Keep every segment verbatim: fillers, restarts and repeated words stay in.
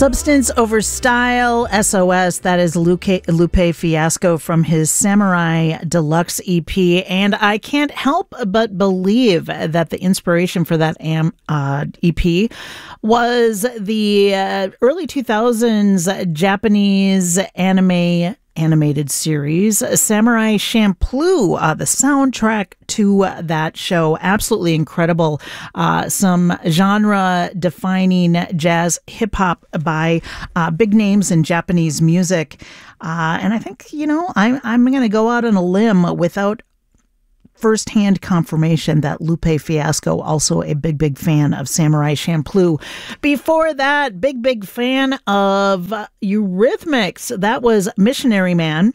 Substance Over Style, S O S. That is Lupe, Lupe Fiasco from his Samurai Deluxe E P. And I can't help but believe that the inspiration for that am, uh, E P was the uh, early two thousands Japanese anime animated series, Samurai Champloo, uh, the soundtrack to uh, that show. Absolutely incredible. Uh, some genre-defining jazz hip-hop by uh, big names in Japanese music. Uh, and I think, you know, I, I'm going to go out on a limb without first-hand confirmation that Lupe Fiasco, also a big, big fan of Samurai Champloo. Before that, big, big fan of uh, Eurythmics. That was Missionary Man,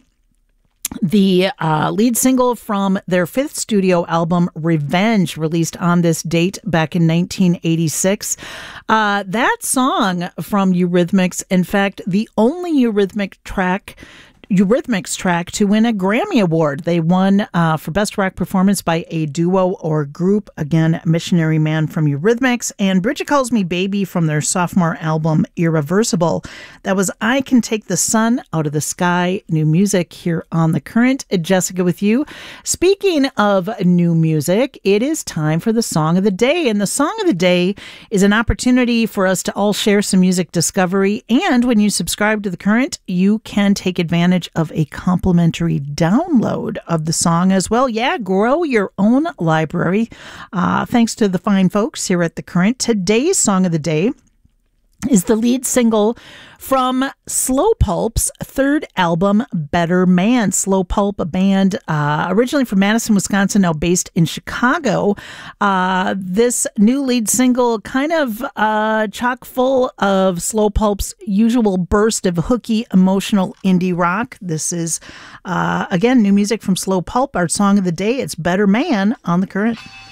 the uh, lead single from their fifth studio album, Revenge, released on this date back in nineteen eighty-six. Uh, that song from Eurythmics, in fact, the only Eurythmic track Eurythmics track to win a Grammy Award. They won uh, for Best Rock Performance by a Duo or Group. Again, Missionary Man from Eurythmics, and Bridget Calls Me Baby from their sophomore album, Irreversible. That was I Can Take the Sun Out of the Sky. New music here on The Current. Jessica with you. Speaking of new music, it is time for the Song of the Day. And the Song of the Day is an opportunity for us to all share some music discovery. And when you subscribe to The Current, you can take advantage of a complimentary download of the song as well. Yeah, grow your own library. Uh, thanks to the fine folks here at The Current. Today's Song of the Day is the lead single from Slow Pulp's third album, Better Man. Slow Pulp, a band uh, originally from Madison, Wisconsin, now based in Chicago. Uh, this new lead single kind of uh, chock full of Slow Pulp's usual burst of hooky, emotional indie rock. This is, uh, again, new music from Slow Pulp. Our song of the day, it's Better Man on The Current.